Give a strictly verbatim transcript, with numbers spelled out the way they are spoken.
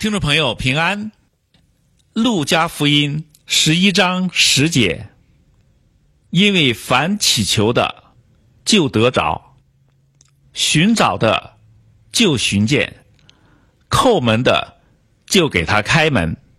听众朋友平安，路加福音十一章十节，因为凡祈求的就得着，寻找的就寻见，叩门的就给他开门。